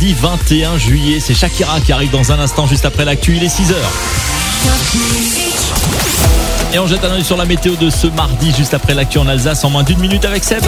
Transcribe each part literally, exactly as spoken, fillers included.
mardi vingt et un juillet. C'est Shakira qui arrive dans un instant juste après l'actu, il est six heures. Et on jette un œil sur la météo de ce mardi juste après l'actu en Alsace en moins d'une minute avec Seb.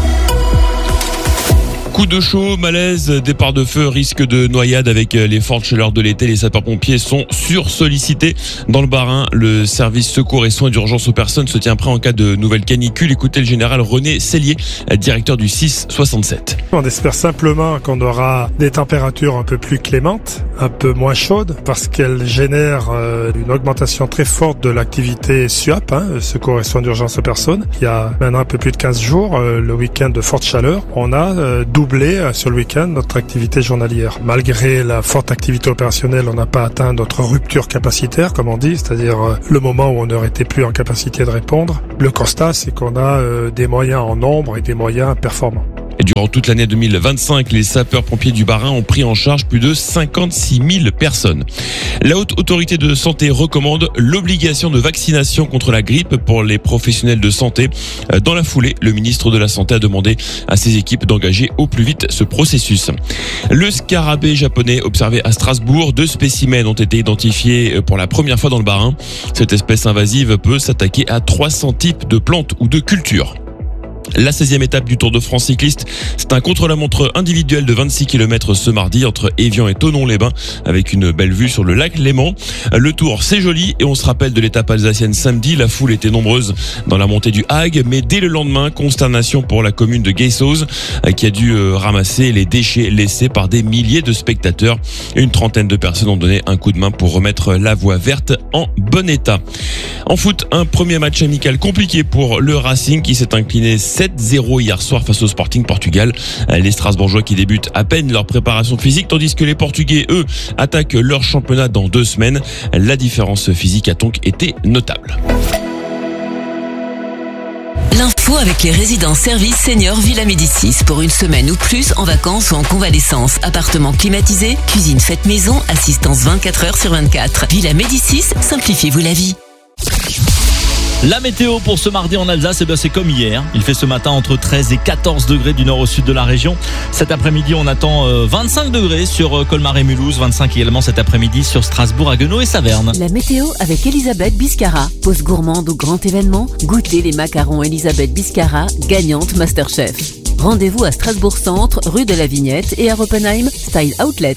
Coup de chaud, malaise, départ de feu, risque de noyade avec les fortes chaleurs de l'été. Les sapeurs-pompiers sont sursollicités. Dans le Bas-Rhin, le service secours et soins d'urgence aux personnes se tient prêt en cas de nouvelle canicule. Écoutez le général René Cellier, directeur du six soixante-sept. On espère simplement qu'on aura des températures un peu plus clémentes, un peu moins chaudes, parce qu'elles génèrent euh, une augmentation très forte de l'activité S U A P, hein, secours et soins d'urgence aux personnes. Il y a maintenant un peu plus de quinze jours, euh, le week-end de forte chaleur, on a euh, doublé sur le week-end notre activité journalière. Malgré la forte activité opérationnelle, on n'a pas atteint notre rupture capacitaire, comme on dit, c'est-à-dire le moment où on n'aurait été plus en capacité de répondre. Le constat, c'est qu'on a euh, des moyens en nombre et des moyens performants. Et durant toute l'année deux mille vingt-cinq, les sapeurs-pompiers du Bas-Rhin ont pris en charge plus de cinquante-six mille personnes. La Haute Autorité de Santé recommande l'obligation de vaccination contre la grippe pour les professionnels de santé. Dans la foulée, le ministre de la Santé a demandé à ses équipes d'engager au plus vite ce processus. Le scarabée japonais observé à Strasbourg, deux spécimens ont été identifiés pour la première fois dans le Bas-Rhin. Cette espèce invasive peut s'attaquer à trois cents types de plantes ou de cultures. La seizième étape du Tour de France cycliste, c'est un contre-la-montre individuel de vingt-six kilomètres ce mardi entre Évian et Thonon-les-Bains avec une belle vue sur le lac Léman. Le Tour, c'est joli et on se rappelle de l'étape alsacienne samedi. La foule était nombreuse dans la montée du Hague, mais dès le lendemain, consternation pour la commune de Geissoz qui a dû ramasser les déchets laissés par des milliers de spectateurs. Une trentaine de personnes ont donné un coup de main pour remettre la voie verte en bon état. En foot, un premier match amical compliqué pour le Racing qui s'est incliné sept zéro hier soir face au Sporting Portugal. Les Strasbourgeois qui débutent à peine leur préparation physique, tandis que les Portugais, eux, attaquent leur championnat dans deux semaines. La différence physique a donc été notable. L'info avec les résidences services seniors Villa Médicis pour une semaine ou plus en vacances ou en convalescence. Appartement climatisé, cuisine faite maison, assistance vingt-quatre heures sur vingt-quatre. Villa Médicis, simplifiez-vous la vie. La météo pour ce mardi en Alsace, eh bien c'est comme hier. Il fait ce matin entre treize et quatorze degrés du nord au sud de la région. Cet après-midi, on attend vingt-cinq degrés sur Colmar et Mulhouse, vingt-cinq également cet après-midi sur Strasbourg, Haguenau et Saverne. La météo avec Elisabeth Biscara. Pause gourmande au grand événement. Goûtez les macarons Elisabeth Biscara, gagnante Masterchef. Rendez-vous à Strasbourg Centre, rue de la Vignette et à Oppenheim, Style Outlet.